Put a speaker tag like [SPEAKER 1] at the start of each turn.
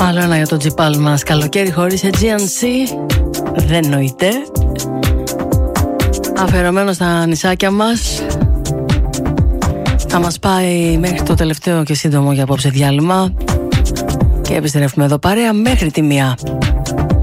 [SPEAKER 1] Άλλο ένα για το τζιπάλ μας. Καλοκαίρι χωρίς GNC δεν νοείται. Αφιερωμένο στα νησάκια μας. Θα μας πάει μέχρι το τελευταίο και σύντομο για απόψε διάλειμμα. Και επιστρέφουμε εδώ παρέα μέχρι τη 1.